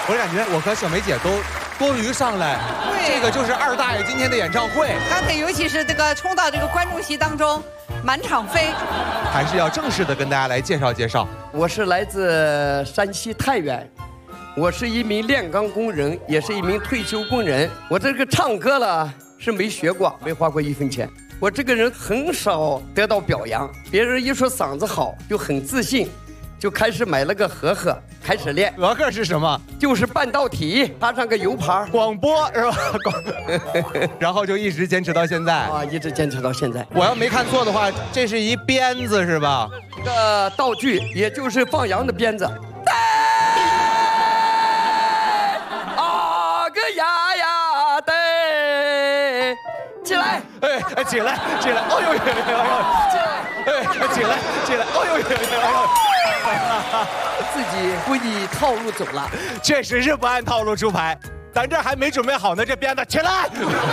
我感觉我和小梅姐都多余上来，这个就是二大爷今天的演唱会。 刚才尤其是这个冲到这个观众席当中，满场飞。 还是要正式的跟大家来介绍介绍。 我是来自山西太原，我是一名炼钢工人，也是一名退休工人。我这个唱歌了是没学过，没花过1分钱。我这个人很少得到表扬，别人一说嗓子好就很自信，就开始买了个盒盒，开始练。 盒盒是什么？ 就是半导体，插上个 U 盘， 广播是吧？然后就一直坚持到现在啊，一直坚持到现在。 我要没看错的话，这是一鞭子是吧？ 这个道具也就是放羊的鞭子。啊个呀呀的，起来！ 哎，起来，起来！哦呦呦呦呦！哎，起来，起来！哦呦呦呦呦！ 自己故意套路走了， 确实是不按套路出牌。咱这还没准备好呢，这鞭子起来！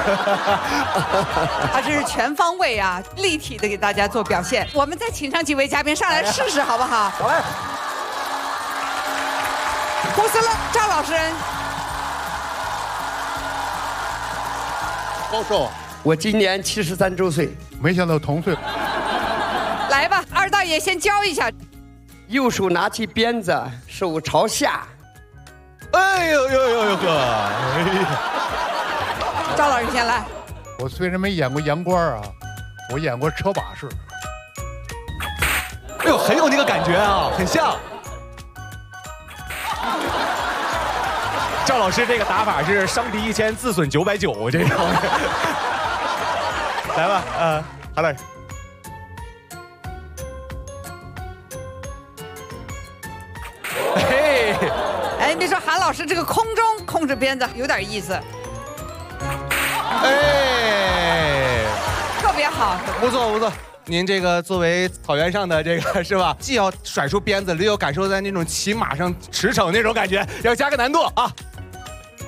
他这是全方位啊，立体的给大家做表现。我们再请上几位嘉宾上来试试，好不好？ 好嘞。 胡思乐，赵老师。 高寿， 我今年73周岁， 没想到同岁。 来吧，二大爷先教一下。 右手拿起鞭子，手朝下。 哎呦呦呦呦呵！ 赵老师先来。 我虽然没演过洋官啊，我演过车把式。 哎呦，很有那个感觉啊，很像。赵老师这个打法是伤敌1000，自损990，这种。来吧，好嘞。嘿， 哎，你说韩老师这个空中控制鞭子有点意思， 哎， 特别好， 不错不错。您这个作为草原上的这个是吧，既要甩出鞭子，又感受在那种骑马上驰骋那种感觉，要加个难度啊。